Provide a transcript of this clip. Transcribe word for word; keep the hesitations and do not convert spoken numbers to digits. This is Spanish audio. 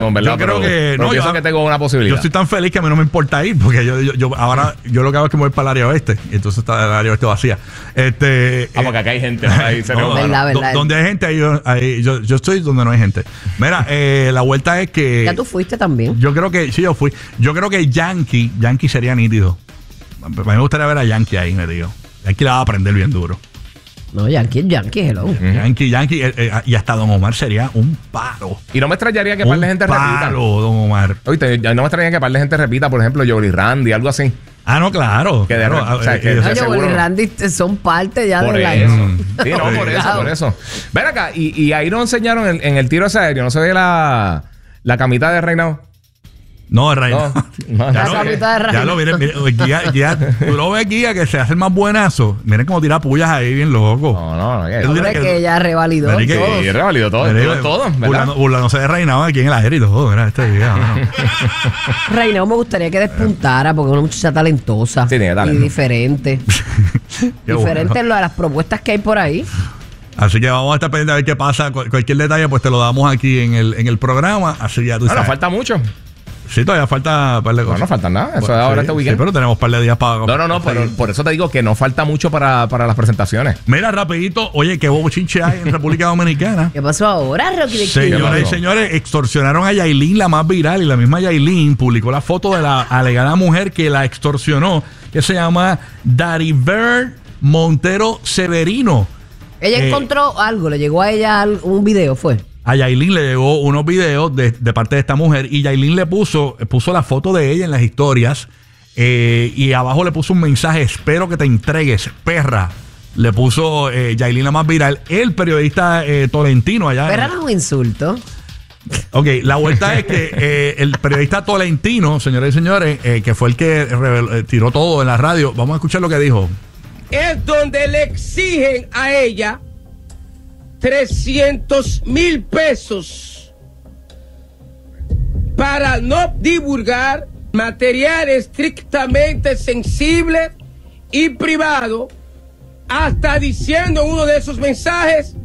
¿verdad? Yo creo pero, que pero no, pienso yo, que tengo una posibilidad. Yo estoy tan feliz que a mí no me importa ir, porque yo, yo, yo ahora yo lo que hago es que me voy para el área oeste, y entonces está el área oeste vacía. Este, ah, porque acá hay gente, ¿no? Ahí se no, verdad, verdad. Donde hay gente, ahí yo, ahí yo, yo estoy donde no hay gente. Mira, eh, la vuelta es que... Ya tú fuiste también. Yo creo que, sí, yo fui. Yo creo que Yankee, Yankee sería nítido. A mí me gustaría ver a Yankee ahí, me digo. Yankee la va a aprender bien duro. No, Yankee, Yankee, hello. Uh-huh. Yankee, Yankee, eh, eh, y hasta Don Omar sería un paro. Y no me extrañaría que par de gente repita. Un paro, Don Omar. Oíste, no me extrañaría que par de gente repita, por ejemplo, Jolly Randy, algo así. Ah, no, claro. Que de claro, o sea, que No, sea, yo seguro, y Randy son parte ya por de la... eso. Mm. Sí, no, por eso, por eso. Ven acá, y, y ahí nos enseñaron en, en el tiro ese aéreo, ¿no se ve la, la camita de Reinao? No, Reina. No, no, ya, la lo, camita de Reina. ya lo miren, miren, guía, guía, tú lo ves, guía, que se hace el más buenazo. Miren cómo tira pullas ahí, bien loco. No, no, no. Él Hombre, dirá que ella revalidó Miren que- todo. Sí, revalidó todo, Miren, todo, todo, ¿verdad? burlando- burlándose de Reina aquí en el aire y todo, mira, este video. ¿no? Reinao me gustaría que despuntara porque es una muchacha talentosa. Sí, tiene talento. Y diferente. Qué diferente bueno. en lo de las propuestas que hay por ahí. Así que vamos a estar pendientes a ver qué pasa. Cu- cualquier detalle, pues te lo damos aquí en el, en el programa. Así ya tú No, nos sabes. falta mucho. Sí, todavía falta un par de No, cosas. no falta nada. Eso Bueno, es ahora sí, este weekend. sí, pero tenemos un par de días para... No, no, no, pero por eso te digo que no falta mucho para, para las presentaciones. Mira, rapidito, oye, qué bobo chinche hay en República Dominicana. ¿Qué pasó ahora, Rocky de King? Señoras y pasó? señores, extorsionaron a Yailin, la más viral, y la misma Yailin publicó la foto de la alegada mujer que la extorsionó, que se llama Dariver Montero Severino. Ella Eh, encontró algo, le llegó a ella al- un video, ¿fue? A Yailin le llegó unos videos de, de parte de esta mujer, y Yailin le puso, puso la foto de ella en las historias, eh, y abajo le puso un mensaje: espero que te entregues, perra. Le puso eh, Yailin, la más viral. El periodista eh, Tolentino allá. Pero no es un insulto. Ok, la vuelta es que eh, el periodista Tolentino, señores y señores, eh, que fue el que reveló- eh, tiró todo en la radio, vamos a escuchar lo que dijo. Es donde le exigen a ella trescientos mil pesos para no divulgar material estrictamente sensible y privado, hasta diciendo en uno de esos mensajes